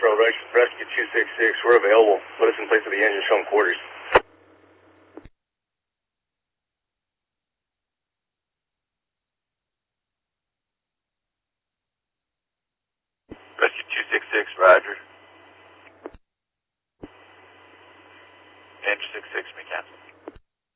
Foxtrot, Rescue 266. We're available. Put us in place of the engine, show them quarters.